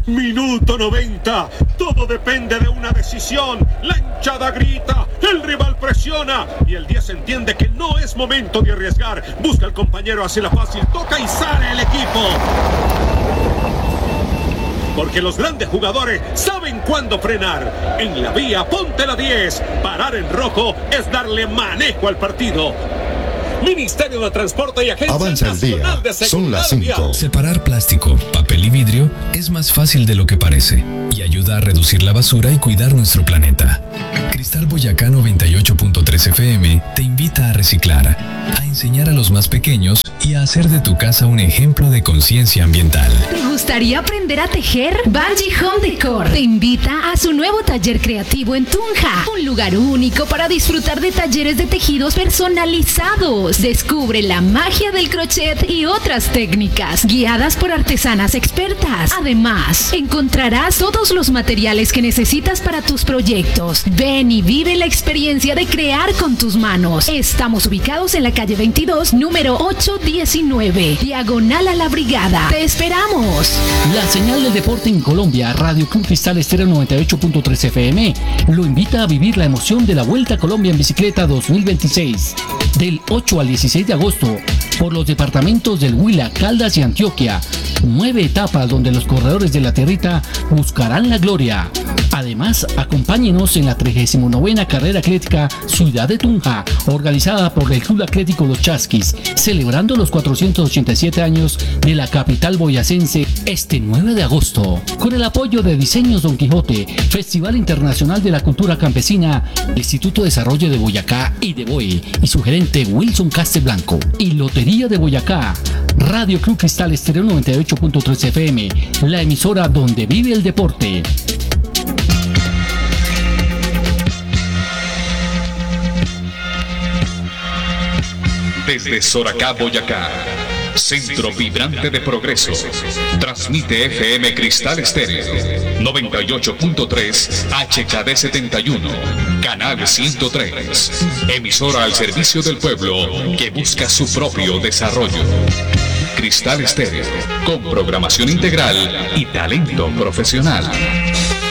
Minuto 90. Todo depende de una decisión. La hinchada grita, el rival presiona y el 10 entiende que no es momento de arriesgar. Busca al compañero, hace la fácil, toca y sale el equipo. Porque los grandes jugadores saben cuándo frenar. En la vía, ponte la 10. Parar en rojo es darle manejo al partido. Ministerio de Transporte y Agencia Avanza el día. Nacional de Son las Seguridad 5. Vial. Separar plástico, papel y vidrio es más fácil de lo que parece y ayuda a reducir la basura y cuidar nuestro planeta. Cristal Boyacá 98.3 FM te invita a reciclar, a enseñar a los más pequeños y a hacer de tu casa un ejemplo de conciencia ambiental. ¿Te gustaría aprender a tejer? Bungie Home Decor te invita a su nuevo taller creativo en Tunja, un lugar único para disfrutar de talleres de tejidos personalizados. Descubre la magia del crochet y otras técnicas guiadas por artesanas expertas. Además, encontrarás todos los materiales que necesitas para tus proyectos. Ven y vive la experiencia de crear con tus manos. Estamos ubicados en la calle 22, número 819, diagonal a la Brigada. ¡Te esperamos! La señal del deporte en Colombia, Radio Club Cristal Estéreo 98.3 FM, lo invita a vivir la emoción de la Vuelta a Colombia en Bicicleta 2026. Del 8 al 16 de agosto, por los departamentos del Huila, Caldas y Antioquia. 9 etapas donde los corredores de la tierrita buscarán la gloria. Además, acompáñenos en la 39ª Carrera Atlética Ciudad de Tunja, organizada por el Club Atlético Los Chasquis, celebrando los 487 años de la capital boyacense este 9 de agosto. Con el apoyo de Diseños Don Quijote, Festival Internacional de la Cultura Campesina, Instituto de Desarrollo de Boyacá y de BOE, y su gerente Wilson Casteblanco, y Lotería de Boyacá. Radio Club Cristal Estéreo 98.3 FM, la emisora donde vive el deporte. Desde Soracá, Boyacá, centro vibrante de progreso, transmite FM Cristal Estéreo 98.3 HKD 71, canal 103, emisora al servicio del pueblo que busca su propio desarrollo. Cristal Estéreo, con programación integral y talento profesional.